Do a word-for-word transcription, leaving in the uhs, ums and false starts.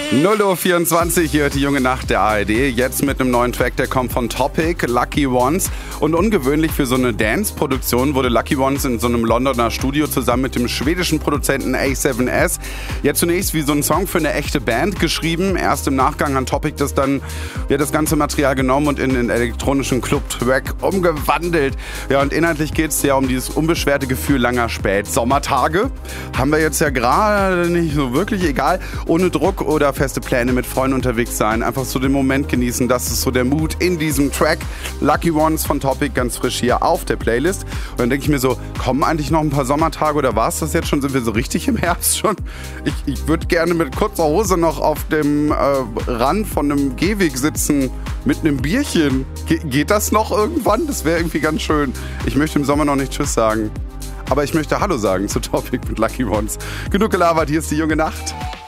null Uhr vierundzwanzig, hier hört die junge Nacht der A R D. Jetzt mit einem neuen Track, der kommt von Topic, Lucky Ones. Und ungewöhnlich für so eine Dance-Produktion wurde Lucky Ones in so einem Londoner Studio zusammen mit dem schwedischen Produzenten A sieben S ja zunächst wie so ein Song für eine echte Band geschrieben. Erst im Nachgang hat Topic das dann, ja, das ganze Material genommen und in den elektronischen Club-Track umgewandelt. Ja, und inhaltlich geht es ja um dieses unbeschwerte Gefühl langer Spätsommertage. Haben wir jetzt ja gerade nicht so wirklich, egal. Ohne Druck oder feste Pläne, mit Freunden unterwegs sein, einfach so den Moment genießen. Das ist so der Mood in diesem Track. Lucky Ones von Topic, ganz frisch hier auf der Playlist. Und dann denke ich mir so, kommen eigentlich noch ein paar Sommertage oder war es das jetzt schon? Sind wir so richtig im Herbst schon? Ich, ich würde gerne mit kurzer Hose noch auf dem äh, Rand von einem Gehweg sitzen mit einem Bierchen. Ge- geht das noch irgendwann? Das wäre irgendwie ganz schön. Ich möchte im Sommer noch nicht Tschüss sagen. Aber ich möchte Hallo sagen zu Topic mit Lucky Ones. Genug gelabert, hier ist die junge Nacht.